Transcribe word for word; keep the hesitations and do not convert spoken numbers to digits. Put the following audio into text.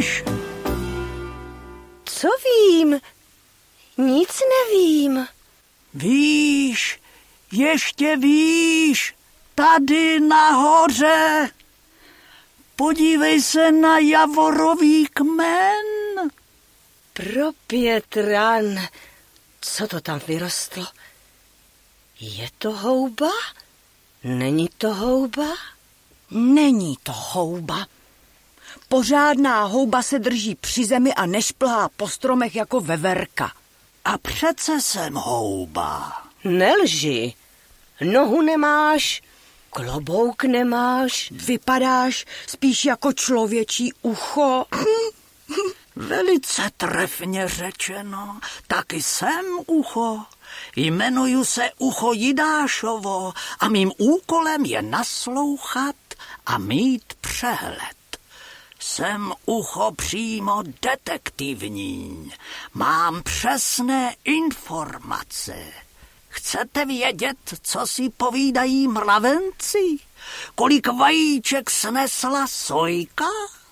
víš? Co vím? Nic nevím. Víš, ještě víš, tady nahoře. Podívej se na javorový kmen. Pro Pětran, co to tam vyrostlo? Je to houba? Není to houba? Není to houba. Pořádná houba se drží při zemi a nešplhá po stromech jako veverka. A přece jsem houba. Nelži. Nohu nemáš, klobouk nemáš. Vypadáš spíš jako člověčí ucho. Velice trefně řečeno, taky jsem ucho. Jmenuju se Ucho Jidášovo a mým úkolem je naslouchat a mít přehled. Jsem ucho přímo detektivní. Mám přesné informace. Chcete vědět, co si povídají mravenci? Kolik vajíček snesla sojka?